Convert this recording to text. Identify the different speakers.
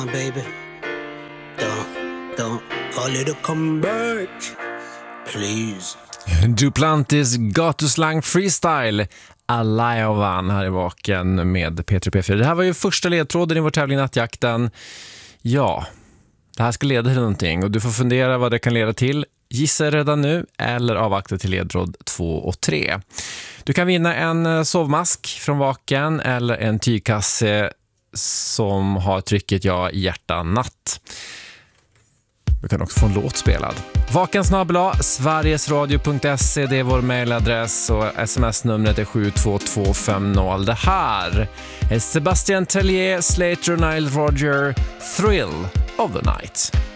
Speaker 1: baby. Don't call it a comeback, please.
Speaker 2: Duplantis gatuslang freestyle Alajovan här i Vaken med P3P4. Det här var ju första ledtråden i vår tävling Nattjakten. Ja, det här ska leda till någonting och du får fundera vad det kan leda till. Gissa redan nu eller avvakta till ledtråd 2 och 3. Du kan vinna en sovmask från Vaken eller en tygkasse som har trycket ja hjärta natt. Du kan också få en låt spelad. Vakensnabel@sverigesradio.se, det är vår mailadress och sms-numret är 72250. Det här är Sebastian Tellier, Slater och Nile Rodgers, Thrill of the Night.